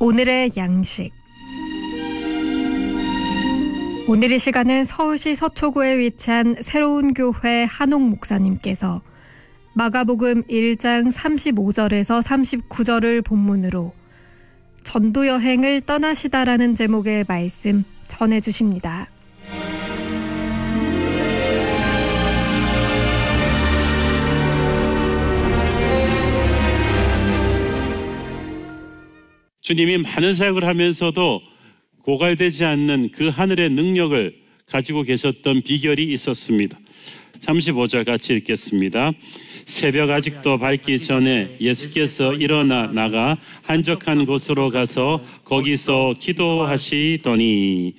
오늘의 양식. 오늘 이 시간은 서울시 서초구에 위치한 새로운 교회 한옥 목사님께서 마가복음 1장 35절에서 39절을 본문으로 전도 여행을 떠나시다라는 제목의 말씀 전해주십니다. 주님이 많은 사역을 하면서도 고갈되지 않는 그 하늘의 능력을 가지고 계셨던 비결이 있었습니다. 35절 같이 읽겠습니다. 새벽 아직도 밝기 전에 예수께서 일어나 나가 한적한 곳으로 가서 거기서 기도하시더니,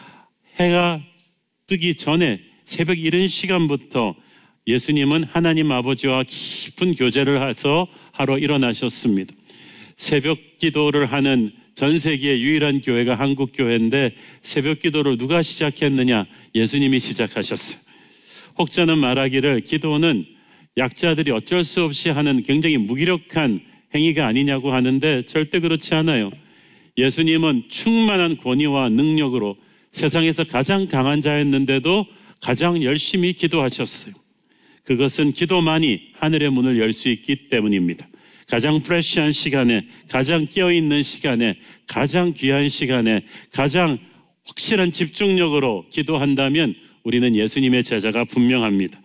해가 뜨기 전에 새벽 이른 시간부터 예수님은 하나님 아버지와 깊은 교제를 해서 하러 일어나셨습니다. 새벽 기도를 하는 전 세계의 유일한 교회가 한국 교회인데, 새벽 기도를 누가 시작했느냐? 예수님이 시작하셨어요. 혹자는 말하기를 기도는 약자들이 어쩔 수 없이 하는 굉장히 무기력한 행위가 아니냐고 하는데, 절대 그렇지 않아요. 예수님은 충만한 권위와 능력으로 세상에서 가장 강한 자였는데도 가장 열심히 기도하셨어요. 그것은 기도만이 하늘의 문을 열 수 있기 때문입니다. 가장 프레시한 시간에, 가장 깨어있는 시간에, 가장 귀한 시간에, 가장 확실한 집중력으로 기도한다면 우리는 예수님의 제자가 분명합니다.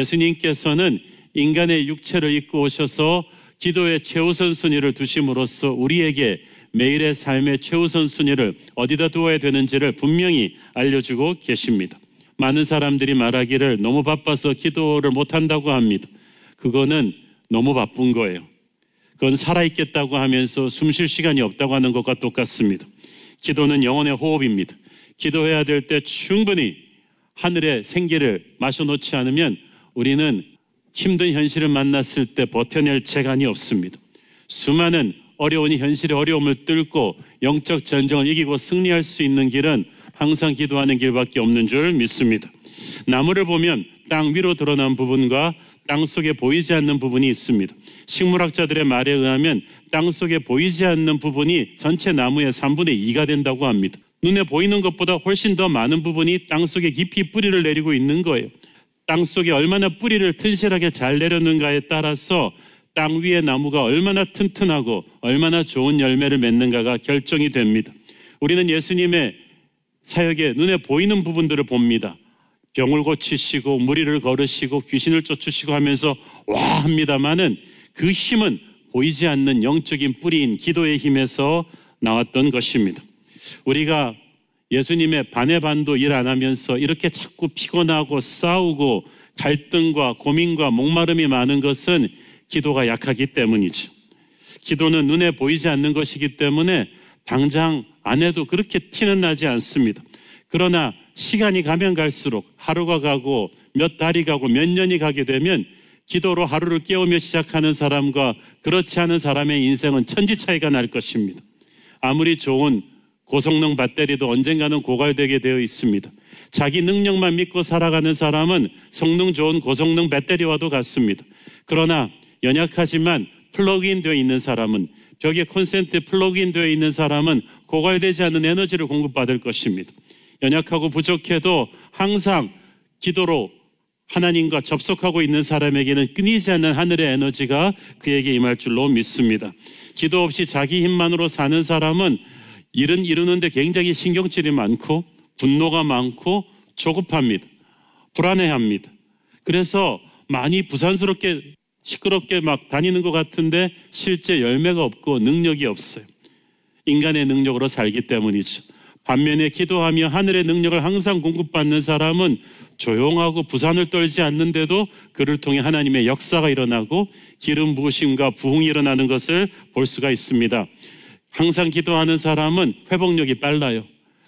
예수님께서는 인간의 육체를 입고 오셔서 기도의 최우선 순위를 두심으로써 우리에게 매일의 삶의 최우선 순위를 어디다 두어야 되는지를 분명히 알려주고 계십니다. 많은 사람들이 말하기를 너무 바빠서 기도를 못한다고 합니다. 그거는 너무 바쁜 거예요. 그건 살아있겠다고 하면서 숨 쉴 시간이 없다고 하는 것과 똑같습니다. 기도는 영혼의 호흡입니다. 기도해야 될 때 충분히 하늘의 생기를 마셔놓지 않으면 우리는 힘든 현실을 만났을 때 버텨낼 재간이 없습니다. 수많은 어려운 현실의 어려움을 뚫고 영적 전쟁을 이기고 승리할 수 있는 길은 항상 기도하는 길밖에 없는 줄 믿습니다. 나무를 보면 땅 위로 드러난 부분과 땅 속에 보이지 않는 부분이 있습니다. 식물학자들의 말에 의하면 땅 속에 보이지 않는 부분이 전체 나무의 3분의 2가 된다고 합니다. 눈에 보이는 것보다 훨씬 더 많은 부분이 땅 속에 깊이 뿌리를 내리고 있는 거예요. 땅 속에 얼마나 뿌리를 튼실하게 잘 내렸는가에 따라서 땅 위의 나무가 얼마나 튼튼하고 얼마나 좋은 열매를 맺는가가 결정이 됩니다. 우리는 예수님의 사역에 눈에 보이는 부분들을 봅니다. 병을 고치시고 무리를 걸으시고 귀신을 쫓으시고 하면서 와 합니다마는 그 힘은 보이지 않는 영적인 뿌리인 기도의 힘에서 나왔던 것입니다. 우리가 예수님의 반의 반도 일 안 하면서 이렇게 자꾸 피곤하고 싸우고 갈등과 고민과 목마름이 많은 것은 기도가 약하기 때문이죠. 기도는 눈에 보이지 않는 것이기 때문에 당장 안 해도 그렇게 티는 나지 않습니다. 그러나 시간이 가면 갈수록 하루가 가고 몇 달이 가고 몇 년이 가게 되면 기도로 하루를 깨우며 시작하는 사람과 그렇지 않은 사람의 인생은 천지 차이가 날 것입니다. 아무리 좋은 고성능 배터리도 언젠가는 고갈되게 되어 있습니다. 자기 능력만 믿고 살아가는 사람은 성능 좋은 고성능 배터리와도 같습니다. 그러나 연약하지만 플러그인 되어 있는 사람은, 벽에 콘센트에 플러그인 되어 있는 사람은 고갈되지 않는 에너지를 공급받을 것입니다. 연약하고 부족해도 항상 기도로 하나님과 접속하고 있는 사람에게는 끊이지 않는 하늘의 에너지가 그에게 임할 줄로 믿습니다. 기도 없이 자기 힘만으로 사는 사람은 일은 이루는데 굉장히 신경질이 많고 분노가 많고 조급합니다. 불안해합니다. 그래서 많이 부산스럽게 시끄럽게 막 다니는 것 같은데 실제 열매가 없고 능력이 없어요. 인간의 능력으로 살기 때문이죠. 반면에 기도하며 하늘의 능력을 항상 공급받는 사람은 조용하고 부산을 떨지 않는데도 그를 통해 하나님의 역사가 일어나고 기름 부으심과 부흥이 일어나는 것을 볼 수가 있습니다. 항상 기도하는 사람은 회복력이 빨라요.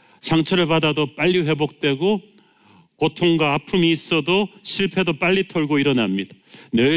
상처를 받아도 빨리 회복되고 고통과 아픔이 있어도 실패도 빨리 털고 일어납니다. 늘